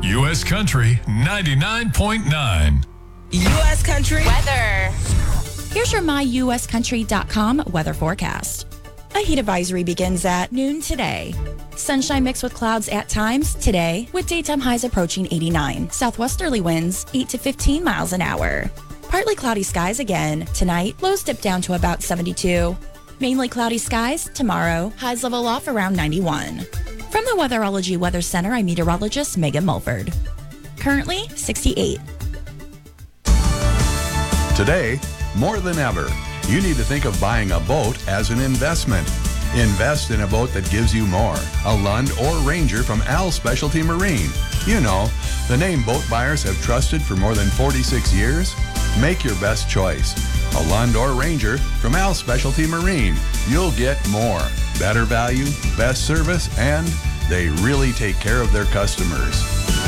U.S. Country 99.9. U.S. Country weather. Here's your myuscountry.com weather forecast. A heat advisory begins at noon today. Sunshine mixed with clouds at times today, with daytime highs approaching 89. Southwesterly winds 8 to 15 miles an hour. Partly cloudy skies again. Tonight, lows dip down to about 72. Mainly cloudy skies tomorrow. Highs level off around 91. From the Weatherology Weather Center, I'm meteorologist Megan Mulford. Currently 68. Today, more than ever, you need to think of buying a boat as an investment. Invest in a boat that gives you more. A Lund or Ranger from Al Specialty Marine. You know, the name boat buyers have trusted for more than 46 years. Make your best choice. A Lund or Ranger from Al Specialty Marine. You'll get more. Better value, best service, and they really take care of their customers.